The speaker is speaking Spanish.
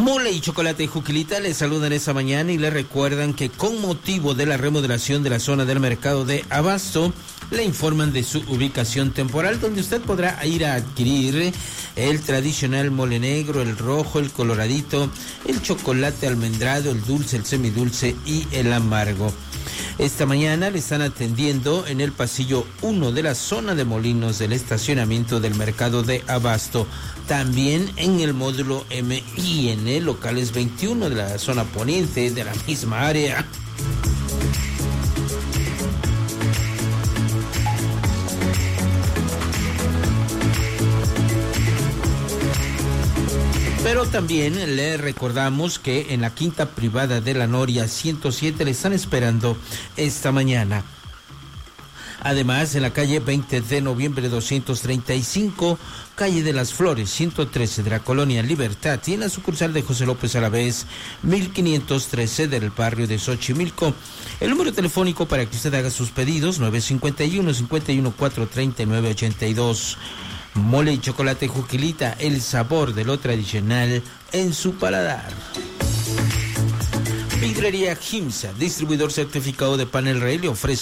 Mole y Chocolate Juquilita les saludan esta mañana y les recuerdan que con motivo de la remodelación de la zona del mercado de Abasto, le informan de su ubicación temporal, donde usted podrá ir a adquirir el tradicional mole negro, el rojo, el coloradito, el chocolate almendrado, el dulce, el semidulce y el amargo. Esta mañana le están atendiendo en el pasillo 1 de la zona de molinos del estacionamiento del mercado de Abasto. También en el módulo M y en el locales 21 de la zona poniente de la misma área. Pero también le recordamos que en la quinta privada de la Noria 107 le están esperando esta mañana. Además, en la calle 20 de noviembre 235, calle de las Flores 113 de la colonia Libertad y en la sucursal de José López Alavés 1513 del barrio de Xochimilco. El número telefónico para que usted haga sus pedidos 951-514-3982. Mole y Chocolate Juquilita, el sabor de lo tradicional en su paladar. Vidrería Gimsa, distribuidor certificado de Panel Rey, le ofrece